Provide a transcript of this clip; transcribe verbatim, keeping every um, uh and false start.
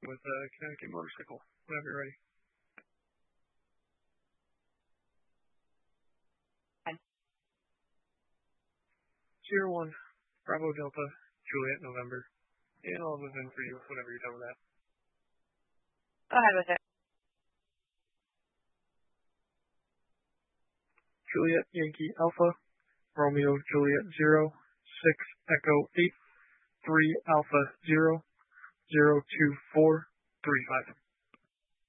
with uh, Connecticut Motorcycle. Whenever you're ready. Sierra one, Bravo Delta, Juliet November. And I'll move in for you whenever you're done with that. Go ahead with it. Juliet Yankee Alpha, Romeo Juliet zero, six Echo eight, three Alpha zero, zero two four, three five.